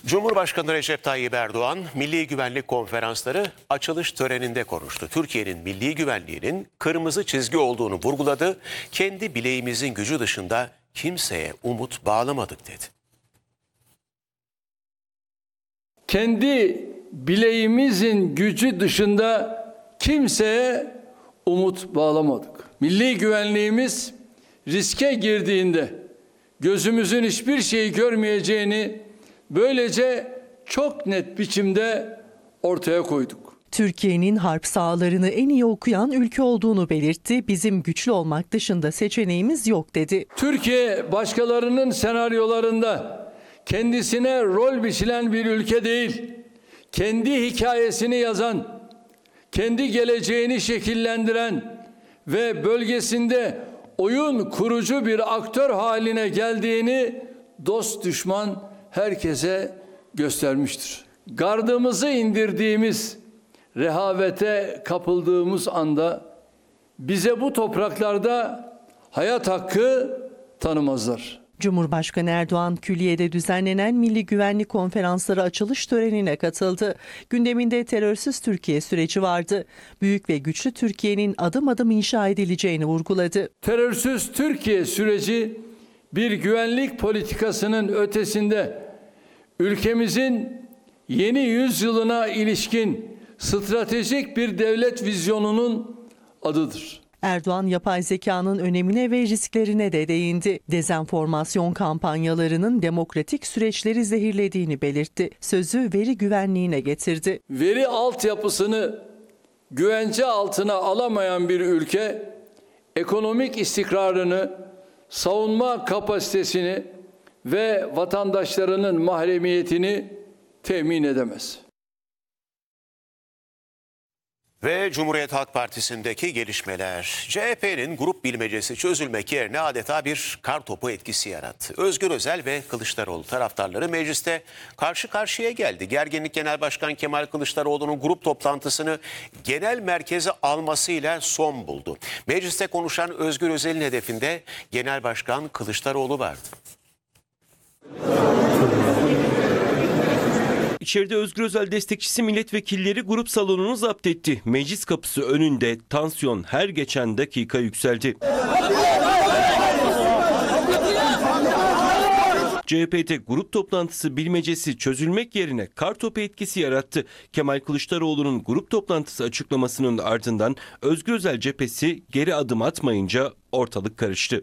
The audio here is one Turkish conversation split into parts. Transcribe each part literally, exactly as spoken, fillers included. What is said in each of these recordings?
Cumhurbaşkanı Recep Tayyip Erdoğan, Milli Güvenlik Konferansları açılış töreninde konuştu. Türkiye'nin milli güvenliğinin kırmızı çizgi olduğunu vurguladı. Kendi bileğimizin gücü dışında kimseye umut bağlamadık dedi. Kendi bileğimizin gücü dışında kimseye umut bağlamadık. Milli güvenliğimiz riske girdiğinde gözümüzün hiçbir şeyi görmeyeceğini böylece çok net biçimde ortaya koyduk. Türkiye'nin harp sahalarını en iyi okuyan ülke olduğunu belirtti. Bizim güçlü olmak dışında seçeneğimiz yok dedi. Türkiye başkalarının senaryolarında kendisine rol biçilen bir ülke değil. Kendi hikayesini yazan, kendi geleceğini şekillendiren ve bölgesinde oyun kurucu bir aktör haline geldiğini dost düşman herkese göstermiştir. Gardımızı indirdiğimiz, rehavete kapıldığımız anda bize bu topraklarda hayat hakkı tanımazlar. Cumhurbaşkanı Erdoğan külliyede düzenlenen Milli Güvenlik Konferansları açılış törenine katıldı. Gündeminde terörsüz Türkiye süreci vardı. Büyük ve güçlü Türkiye'nin adım adım inşa edileceğini vurguladı. Terörsüz Türkiye süreci bir güvenlik politikasının ötesinde ülkemizin yeni yüzyılına ilişkin stratejik bir devlet vizyonunun adıdır. Erdoğan yapay zekanın önemine ve risklerine de değindi. Dezenformasyon kampanyalarının demokratik süreçleri zehirlediğini belirtti. Sözü veri güvenliğine getirdi. Veri altyapısını güvence altına alamayan bir ülke ekonomik istikrarını, savunma kapasitesini ve vatandaşlarının mahremiyetini temin edemez. Ve Cumhuriyet Halk Partisi'ndeki gelişmeler. C H P'nin grup bilmecesi çözülmek yerine adeta bir kartopu etkisi yarattı. Özgür Özel ve Kılıçdaroğlu taraftarları mecliste karşı karşıya geldi. Gerginlik Genel Başkan Kemal Kılıçdaroğlu'nun grup toplantısını genel merkeze almasıyla son buldu. Mecliste konuşan Özgür Özel'in hedefinde Genel Başkan Kılıçdaroğlu vardı. İçeride Özgür Özel destekçisi milletvekilleri grup salonunu zapt etti. Meclis kapısı önünde tansiyon her geçen dakika yükseldi. C H P'de grup toplantısı bilmecesi çözülmek yerine kartopu etkisi yarattı. Kemal Kılıçdaroğlu'nun grup toplantısı açıklamasının ardından Özgür Özel cephesi geri adım atmayınca ortalık karıştı.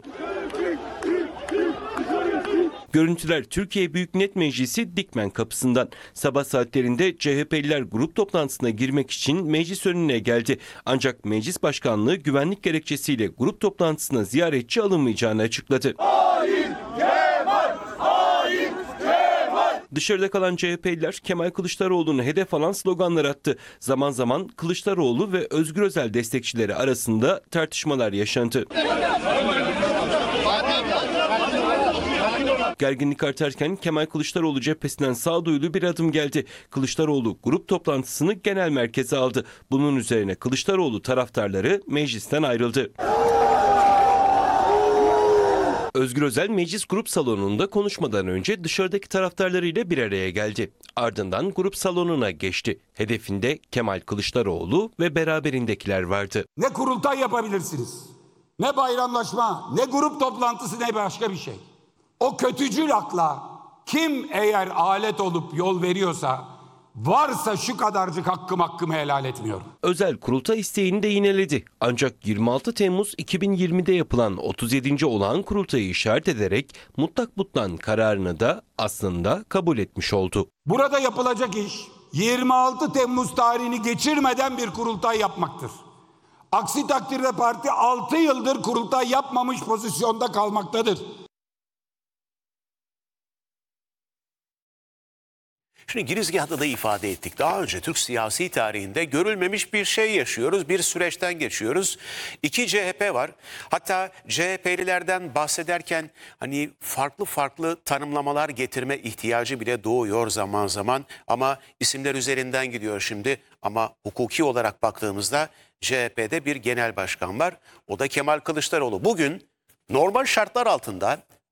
Görüntüler Türkiye Büyük Millet Meclisi Dikmen kapısından. Sabah saatlerinde C H P'liler grup toplantısına girmek için meclis önüne geldi. Ancak meclis başkanlığı güvenlik gerekçesiyle grup toplantısına ziyaretçi alınmayacağını açıkladı. Hain Kemal! Hain Kemal! Dışarıda kalan C H P'liler Kemal Kılıçdaroğlu'nu hedef alan sloganlar attı. Zaman zaman Kılıçdaroğlu ve Özgür Özel destekçileri arasında tartışmalar yaşandı. Gerginlik artarken Kemal Kılıçdaroğlu cephesinden sağduyulu bir adım geldi. Kılıçdaroğlu grup toplantısını genel merkeze aldı. Bunun üzerine Kılıçdaroğlu taraftarları meclisten ayrıldı. Özgür Özel meclis grup salonunda konuşmadan önce dışarıdaki taraftarlarıyla bir araya geldi. Ardından grup salonuna geçti. Hedefinde Kemal Kılıçdaroğlu ve beraberindekiler vardı. Ne kurultay yapabilirsiniz, ne bayramlaşma, ne grup toplantısı, ne başka bir şey. O kötücül akla kim eğer alet olup yol veriyorsa, varsa şu kadarcık hakkım hakkımı helal etmiyorum. Özel kurultay isteğini de yineledi. Ancak yirmi altı Temmuz iki bin yirmide yapılan otuz yedinci olağan kurultayı işaret ederek mutlak butlan kararını da aslında kabul etmiş oldu. Burada yapılacak iş yirmi altı Temmuz tarihini geçirmeden bir kurultay yapmaktır. Aksi takdirde parti altı yıldır kurultay yapmamış pozisyonda kalmaktadır. Şimdi girizgahta da ifade ettik. Daha önce Türk siyasi tarihinde görülmemiş bir şey yaşıyoruz. Bir süreçten geçiyoruz. İki C H P var. Hatta C H P'lilerden bahsederken hani farklı farklı tanımlamalar getirme ihtiyacı bile doğuyor zaman zaman. Ama isimler üzerinden gidiyor şimdi. Ama hukuki olarak baktığımızda C H P'de bir genel başkan var. O da Kemal Kılıçdaroğlu. Bugün normal şartlar altında